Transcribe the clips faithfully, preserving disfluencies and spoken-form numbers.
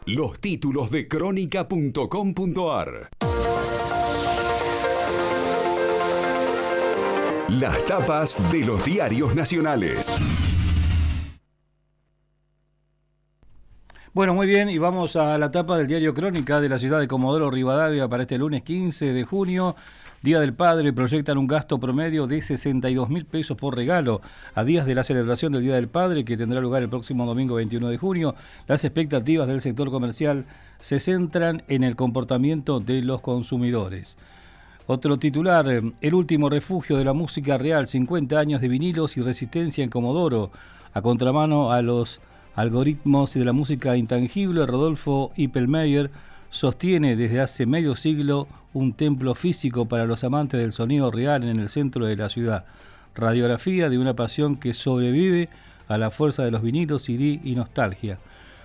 Los títulos de crónica punto com punto ar. Las tapas de los diarios nacionales. Bueno, muy bien, y vamos a la tapa del diario Crónica de la ciudad de Comodoro Rivadavia para este lunes quince de junio, Día del Padre. Proyectan un gasto promedio de sesenta y dos mil pesos por regalo. A días de la celebración del Día del Padre, que tendrá lugar el próximo domingo veintiuno de junio, las expectativas del sector comercial se centran en el comportamiento de los consumidores. Otro titular: el último refugio de la música real, cincuenta años de vinilos y resistencia en Comodoro. A contramano a los algoritmos de la música intangible, Rodolfo Ippelmeier sostiene desde hace medio siglo un templo físico para los amantes del sonido real en el centro de la ciudad. Radiografía de una pasión que sobrevive a la fuerza de los vinilos, C D y nostalgia.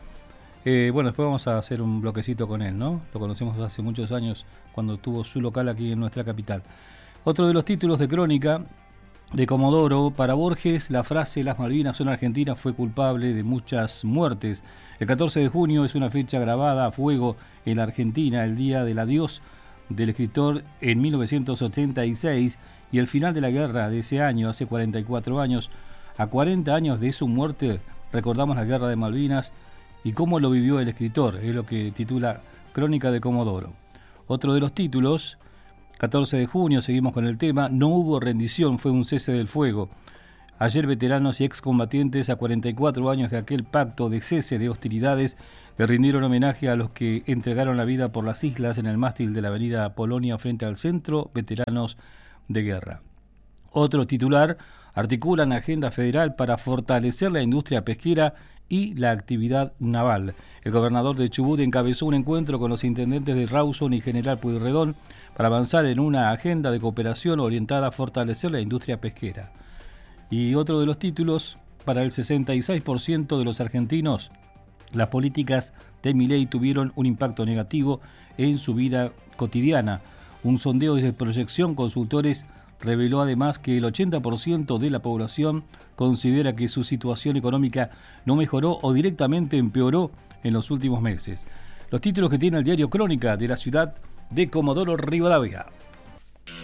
Eh, bueno, después vamos a hacer un bloquecito con él, ¿no? Lo conocemos hace muchos años cuando tuvo su local aquí en nuestra capital. Otro de los títulos de Crónica de Comodoro: para Borges, la frase "las Malvinas son argentinas" fue culpable de muchas muertes. El catorce de junio es una fecha grabada a fuego en la Argentina, el día del adiós del escritor en mil novecientos ochenta y seis y el final de la guerra de ese año, hace cuarenta y cuatro años. A cuarenta años de su muerte, recordamos la guerra de Malvinas y cómo lo vivió el escritor, es lo que titula Crónica de Comodoro. Otro de los títulos: catorce de junio, seguimos con el tema, no hubo rendición, fue un cese del fuego. Ayer veteranos y excombatientes, a cuarenta y cuatro años de aquel pacto de cese de hostilidades, le rindieron homenaje a los que entregaron la vida por las islas en el mástil de la avenida Polonia frente al Centro Veteranos de Guerra. Otro titular: articulan agenda federal para fortalecer la industria pesquera y la actividad naval. El gobernador de Chubut encabezó un encuentro con los intendentes de Rawson y General Pueyrredón para avanzar en una agenda de cooperación orientada a fortalecer la industria pesquera. Y otro de los títulos: para el sesenta y seis por ciento de los argentinos, las políticas de Milei tuvieron un impacto negativo en su vida cotidiana. Un sondeo de Proyección Consultores reveló además que el ochenta por ciento de la población considera que su situación económica no mejoró o directamente empeoró en los últimos meses. Los títulos que tiene el diario Crónica de la ciudad de Comodoro Rivadavia.